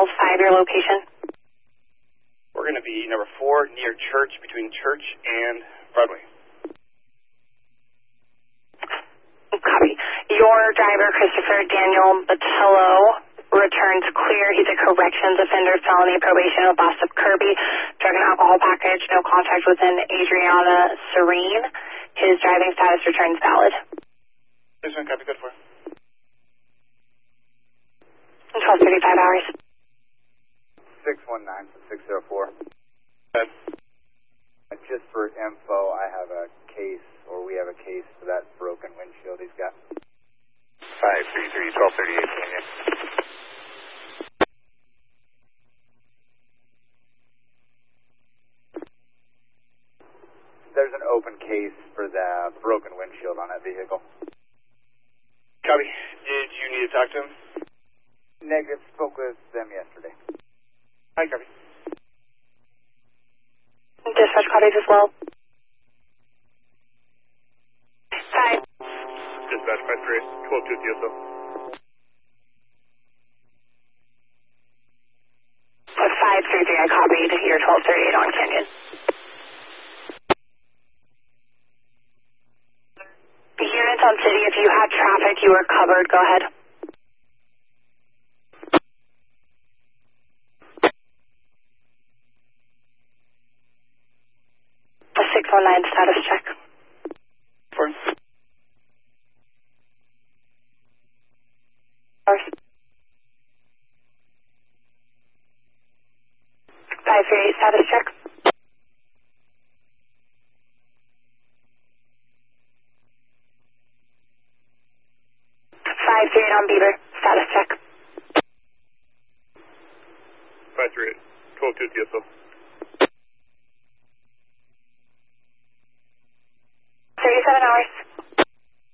12-5, your location. We're going to be number 4 near Church, between Church and Broadway. Copy. Your driver, Christopher Daniel Botello, returns clear. He's a corrections offender, felony probation with loss of Kirby, drug and alcohol package, no contact with an Adriana Serene. His driving status returns valid. This one, copy, good for. 12:35 hours. 619-604. Good. Just for info, I have a case, or we have a case for that broken windshield he's got. 533, 1238, Canyon. There's an open case for the broken windshield on that vehicle. Copy. Did you need to talk to him? Negative. Spoke with them yesterday. Hi, copy. Dispatch copies as well. 5. Dispatch 53, 12-2 TSO. 533, I copied your 1238 on Canyon. Units on City, if you had traffic, you were covered. Go ahead. A 619 status check. 4. 538 status check. 538 on Beaver. Status check. 538, 12-2 TSO.